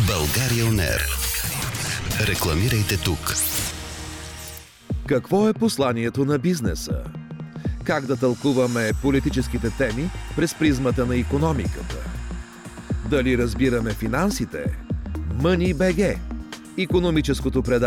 България.НЕР. Рекламирайте тук. Какво е посланието на бизнеса? Как да тълкуваме политическите теми през призмата на икономиката? Дали разбираме финансите? Money.BG. Икономическото предаване